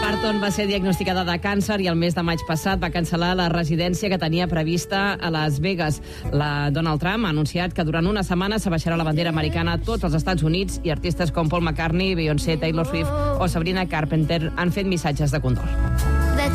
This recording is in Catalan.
Parton va ser diagnosticada de càncer i el mes de maig passat va cancel·lar la residència que tenia prevista a Las Vegas. La Donald Trump ha anunciat que durant una setmana s'abaixarà la bandera americana a tots els Estats Units i artistes com Paul McCartney, Beyoncé, Taylor Swift o Sabrina Carpenter han fet missatges de condol.